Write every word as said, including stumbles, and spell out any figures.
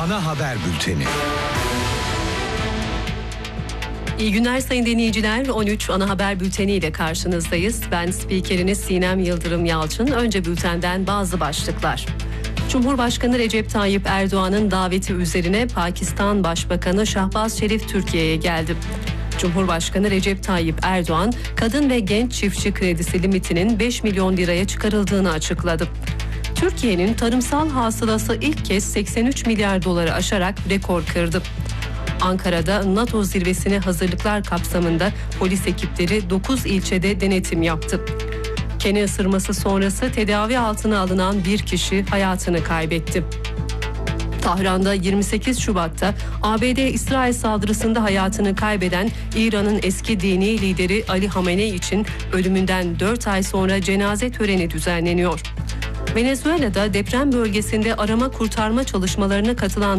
Ana haber bülteni. İyi günler sayın dinleyiciler. on üç ana haber bülteni ile karşınızdayız. Ben spikeriniz Sinem Yıldırım Yalçın. Önce bültenden bazı başlıklar. Cumhurbaşkanı Recep Tayyip Erdoğan'ın daveti üzerine Pakistan Başbakanı Şahbaz Şerif Türkiye'ye geldi. Cumhurbaşkanı Recep Tayyip Erdoğan, kadın ve genç çiftçi kredisi limitinin beş milyon liraya çıkarıldığını açıkladı. Türkiye'nin tarımsal hasılası ilk kez seksen üç milyar doları aşarak rekor kırdı. Ankara'da NATO zirvesine hazırlıklar kapsamında polis ekipleri dokuz ilçede denetim yaptı. Kene ısırması sonrası tedavi altına alınan bir kişi hayatını kaybetti. Tahran'da yirmi sekiz Şubat'ta A B D-İsrail saldırısında hayatını kaybeden İran'ın eski dini lideri Ali Hamenei için ölümünden dört ay sonra cenaze töreni düzenleniyor. Venezuela'da deprem bölgesinde arama kurtarma çalışmalarına katılan